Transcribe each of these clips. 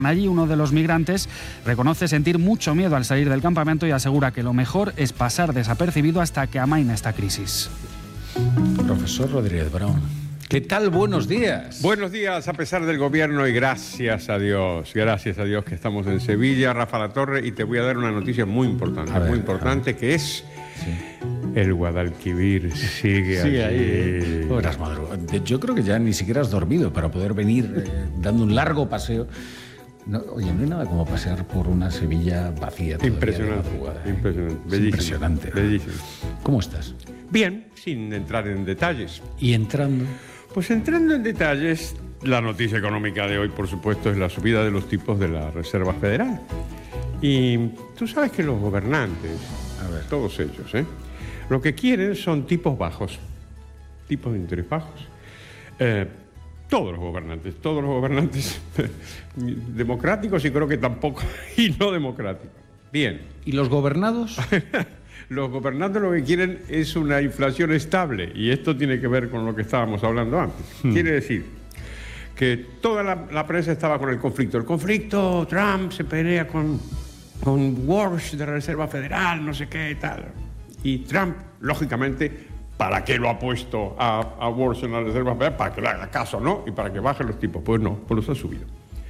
Allí uno de los migrantes reconoce sentir mucho miedo al salir del campamento y asegura que lo mejor es pasar desapercibido hasta que amaine esta crisis. Profesor Rodríguez Brown, ¿qué tal? Buenos días. Buenos días, a pesar del gobierno, y gracias a Dios que estamos en Sevilla, Rafa Latorre, y te voy a dar una noticia muy importante, que es... Sí. El Guadalquivir sigue ahí. Yo creo que ya ni siquiera has dormido para poder venir dando un largo paseo. No, oye, no hay nada como pasear por una Sevilla vacía. Impresionante, impresionante. Bellísimo. ¿Cómo estás? Bien, sin entrar en detalles. ¿Y entrando? Pues entrando en detalles, la noticia económica de hoy, por supuesto, es la subida de los tipos de la Reserva Federal. Y tú sabes que los gobernantes, todos ellos, lo que quieren son tipos bajos, tipos de interés bajos. Todos los gobernantes democráticos, y creo que tampoco, y no democráticos. Bien. ¿Y los gobernados? Los gobernantes lo que quieren es una inflación estable, y esto tiene que ver con lo que estábamos hablando antes. Quiere decir que toda la prensa estaba con el conflicto. El conflicto, Trump se pelea con Walsh de la Reserva Federal, no sé qué, tal. Y Trump, lógicamente, ¿para qué lo ha puesto a Walsh en la Reserva Federal? Para que le haga caso, ¿no? Y para que bajen los tipos. Pues no, pues los ha subido.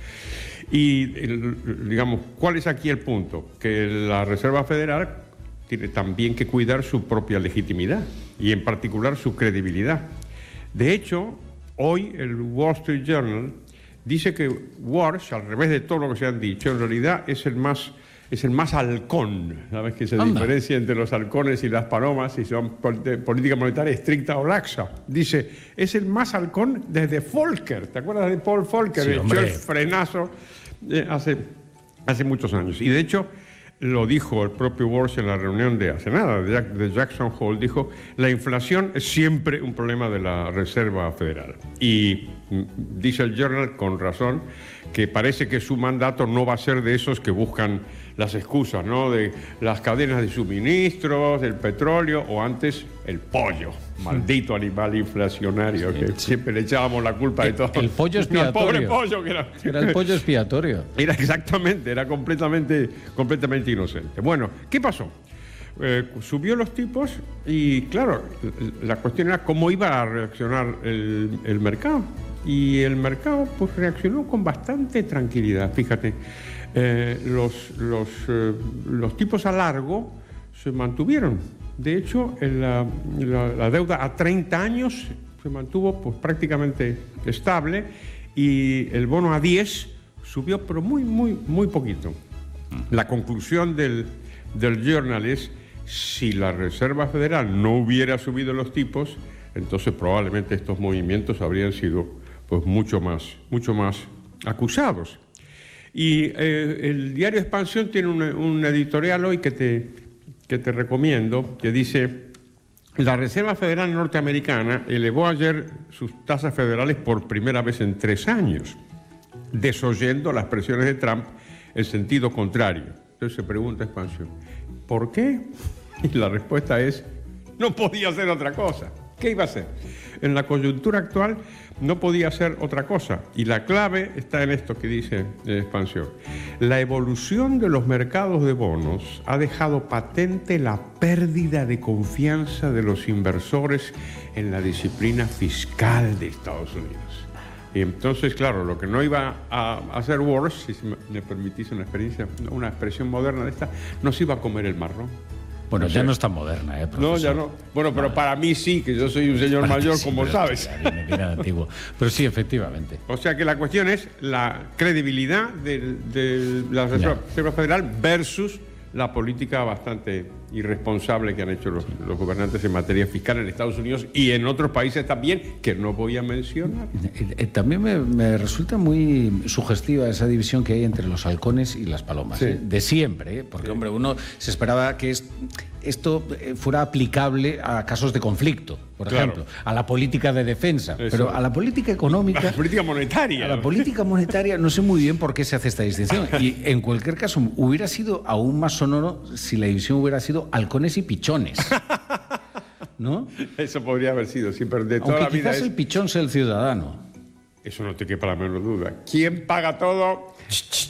Y, digamos, ¿cuál es aquí el punto? Que la Reserva Federal tiene también que cuidar su propia legitimidad y, en particular, su credibilidad. De hecho, hoy el Wall Street Journal dice que Walsh, al revés de todo lo que se han dicho, en realidad es el más halcón. ¿Sabes que se diferencia entre los halcones y las palomas si son política monetaria estricta o laxa? Dice, es el más halcón desde Volcker. ¿Te acuerdas de Paul Volcker? Sí, echó el frenazo hace muchos años. Y de hecho, lo dijo el propio Walsh en la reunión de hace nada, de Jackson Hole, dijo, la inflación es siempre un problema de la Reserva Federal. Y dice el Journal, con razón, que parece que su mandato no va a ser de esos que buscan las excusas, ¿no? De las cadenas de suministros, del petróleo, o antes el pollo, maldito animal inflacionario, que siempre le echábamos la culpa de todo. El pollo expiatorio. El pobre pollo que era. Era el pollo expiatorio. Era completamente inocente. Bueno, ¿qué pasó? Subió los tipos y, claro, la cuestión era cómo iba a reaccionar el mercado. Y el mercado pues reaccionó con bastante tranquilidad. Fíjate, los tipos a largo se mantuvieron. De hecho, la deuda a 30 años se mantuvo pues prácticamente estable, y el bono a 10 subió, pero muy poquito. La conclusión del Journal es: si la Reserva Federal no hubiera subido los tipos, entonces probablemente estos movimientos habrían sido pues mucho más acusados. Y el diario Expansión tiene un editorial hoy que te recomiendo, que dice: la Reserva Federal norteamericana elevó ayer sus tasas federales por primera vez en 3 años, desoyendo las presiones de Trump en sentido contrario. Entonces se pregunta Expansión, ¿por qué? Y la respuesta es: no podía hacer otra cosa. ¿Qué iba a hacer? En la coyuntura actual no podía hacer otra cosa. Y la clave está en esto que dice Expansión. La evolución de los mercados de bonos ha dejado patente la pérdida de confianza de los inversores en la disciplina fiscal de Estados Unidos. Y entonces, claro, lo que no iba a hacer Walsh, si me permitís una expresión moderna de esta, no se iba a comer el marrón. Bueno, ya no es tan moderna, profesor. No, ya no. Bueno, pero para mí sí, que yo soy un señor mayor, sí, como sabes. Viene antiguo. Pero sí, efectivamente. O sea que la cuestión es la credibilidad de la Reserva Federal versus la política bastante irresponsable que han hecho los gobernantes en materia fiscal en Estados Unidos y en otros países también, que no voy a mencionar. También me resulta muy sugestiva esa división que hay entre los halcones y las palomas, sí. De siempre, porque, sí. Hombre, uno se esperaba que esto fuera aplicable a casos de conflicto, por ejemplo, a la política de defensa, eso. Pero a la política económica... A la política monetaria. A la política monetaria no sé muy bien por qué se hace esta distinción. Y en cualquier caso, hubiera sido aún más sonoro si la división hubiera sido halcones y pichones. ¿No? Eso podría haber sido, sí, pero de toda la vida quizás el pichón sea el ciudadano. Eso no te quepa la menor duda. ¿Quién paga todo?